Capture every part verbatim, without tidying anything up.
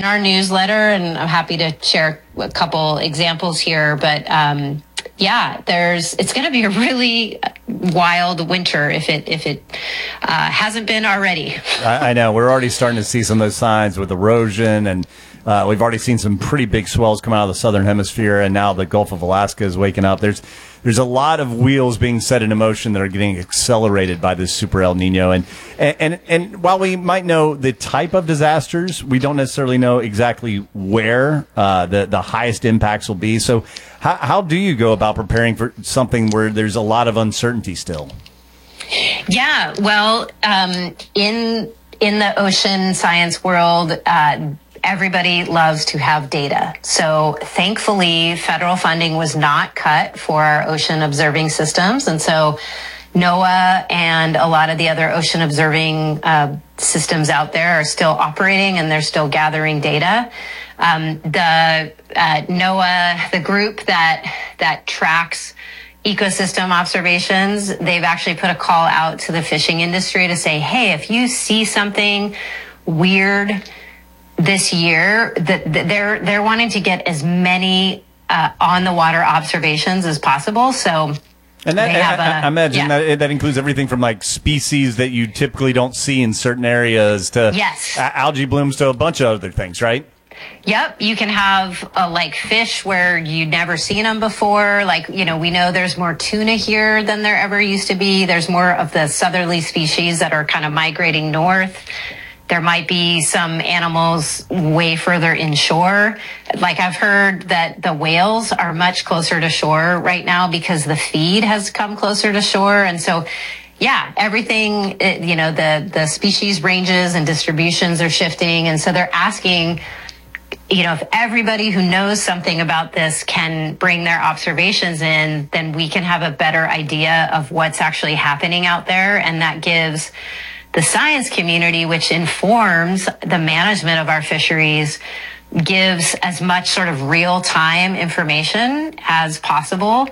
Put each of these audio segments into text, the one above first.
our newsletter, and I'm happy to share a couple examples here. But um, yeah, there's it's going to be a really wild winter if it if it uh, hasn't been already. I, I know we're already starting to see some of those signs with erosion, and uh, we've already seen some pretty big swells come out of the southern hemisphere, and now the Gulf of Alaska is waking up. There's There's a lot of wheels being set into motion that are getting accelerated by this super El Nino. And, and, and, and while we might know the type of disasters, we don't necessarily know exactly where uh, the, the highest impacts will be. So how, how do you go about preparing for something where there's a lot of uncertainty still? Yeah, well, um, in in the ocean science world, uh, everybody loves to have data. So thankfully, federal funding was not cut for our ocean observing systems. And so NOAA and a lot of the other ocean observing uh, systems out there are still operating, and they're still gathering data. Um, the uh, NOAA, the group that that tracks ecosystem observations, they've actually put a call out to the fishing industry to say, hey, if you see something weird this year, that they're they're wanting to get as many uh, on the water observations as possible. So, and that, they have I, a, I imagine yeah. that that includes everything from like species that you typically don't see in certain areas to yes. algae blooms to a bunch of other things, right? Yep, you can have uh, like fish where you'd never seen them before. Like, you know, we know there's more tuna here than there ever used to be. There's more of the southerly species that are kind of migrating north. There might be some animals way further inshore. Like I've heard that the whales are much closer to shore right now because the feed has come closer to shore. And so, yeah, everything, you know, the, the species ranges and distributions are shifting. And so they're asking, you know, if everybody who knows something about this can bring their observations in, then we can have a better idea of what's actually happening out there. And that gives the science community, which informs the management of our fisheries, gives as much sort of real-time information as possible.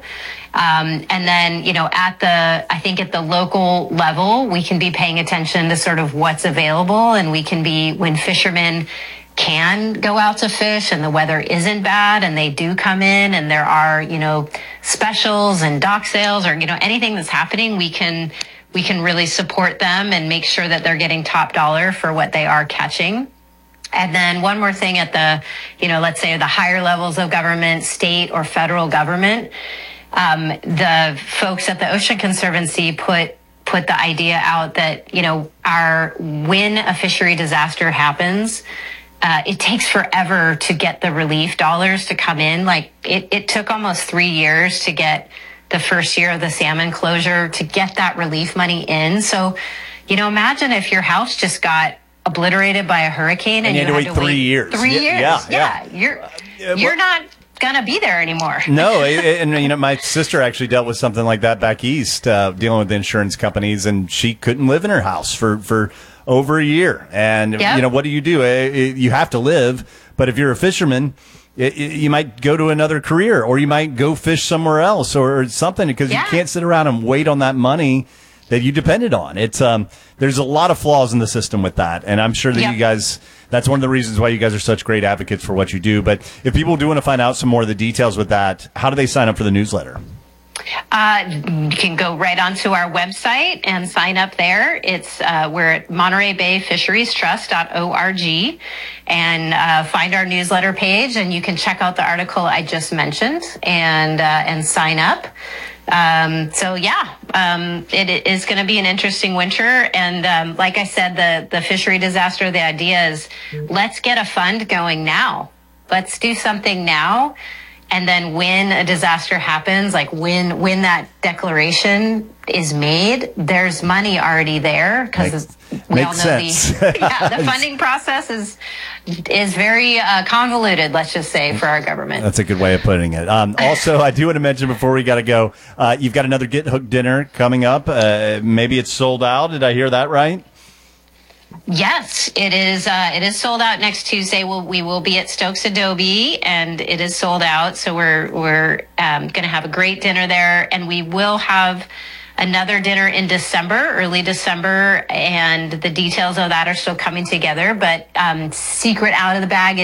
Um, and then, you know, at the, I think at the local level, we can be paying attention to sort of what's available, and we can be, when fishermen can go out to fish and the weather isn't bad and they do come in and there are, you know, specials and dock sales or, you know, anything that's happening, we can we can really support them and make sure that they're getting top dollar for what they are catching. And then one more thing at the, you know, let's say the higher levels of government, state or federal government, um, the folks at the Ocean Conservancy put put the idea out that, you know, our when a fishery disaster happens, Uh, it takes forever to get the relief dollars to come in. Like it, it took almost three years to get the first year of the salmon closure to get that relief money in. So, you know, imagine if your house just got obliterated by a hurricane and, and you, you had had to wait to three wait years. Three yeah, years. Yeah, yeah. yeah. You're Uh, you're not gonna be there anymore. No, and you know, my sister actually dealt with something like that back east, uh, dealing with insurance companies, and she couldn't live in her house for for. over a year. And, yep. you know, what do you do? You have to live. But if you're a fisherman, you might go to another career, or you might go fish somewhere else or something, because yeah. you can't sit around and wait on that money that you depended on. It's um, there's a lot of flaws in the system with that. And I'm sure that yep. you guys, that's one of the reasons why you guys are such great advocates for what you do. But if people do want to find out some more of the details with that, how do they sign up for the newsletter? Uh, you can go right onto our website and sign up there. It's uh, we're at Monterey Bay Fisheries Trust dot org, and uh, find our newsletter page, and you can check out the article I just mentioned and uh, and sign up. Um, so yeah, um, it is going to be an interesting winter, and um, like I said, the the fishery disaster. The idea is let's get a fund going now. Let's do something now. And then when a disaster happens, like when when that declaration is made, there's money already there, because we all know sense. the yeah the funding process is is very uh, convoluted. Let's just say, for our government. That's a good way of putting it. Um, also, I do want to mention before we got to go, uh, you've got another Get Hooked dinner coming up. Uh, maybe it's sold out. Did I hear that right? Yes, it is. Uh, it is sold out next Tuesday. We'll, we will be at Stokes Adobe, and it is sold out. So we're we're um, going to have a great dinner there, and we will have another dinner in December, early December, and the details of that are still coming together. But um, secret out of the bag